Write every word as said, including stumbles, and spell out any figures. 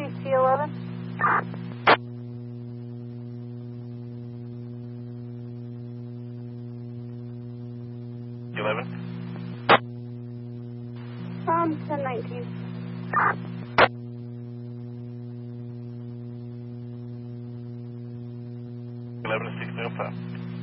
T eleven. eleven. Um, ten nineteen. eleven to sixteen oh five.